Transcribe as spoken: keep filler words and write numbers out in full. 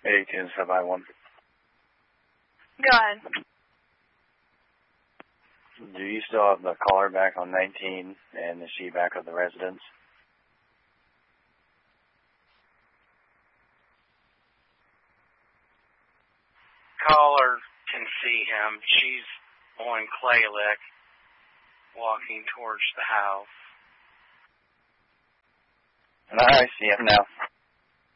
eighty-two, seven by one. Go ahead. Do you still have the caller back on nineteen, and is she back at the residence? Caller can see him. She's on Clay Lick, walking towards the house. I see him now.